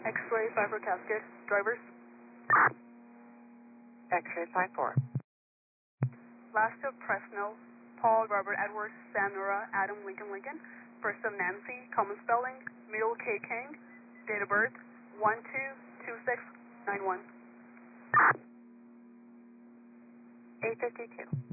X-ray 5 for casket. Drivers. X-ray 5-4. Last of Fresno, Paul, Robert, Edward, Sam, Nora, Adam, Lincoln, Lincoln. First of Nancy, common spelling, middle K, King. Date of birth, 122691. 852.